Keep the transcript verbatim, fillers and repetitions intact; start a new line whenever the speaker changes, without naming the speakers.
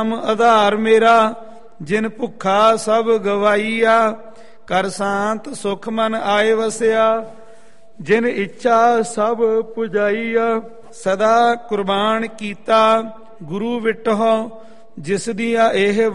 ਨਾਮ ਆਧਾਰ ਮੇਰਾ, ਜਿਨ ਭੁੱਖਾ ਸਭ ਗਵਾਈਆ, ਕਰ ਸ਼ਾਂਤ ਸੁਖ ਮਨ ਆਏ ਵਸਿਆ, ਜਿਨ ਇੱਛਾ ਸਭ ਪੁਜਾਈਆ। ਸਦਾ ਕੁਰਬਾਨ ਕੀਤਾ ਗੁਰੂ ਵਿਟਹੁ, ਜਿਸ ਦੀਆਂ ਇਹ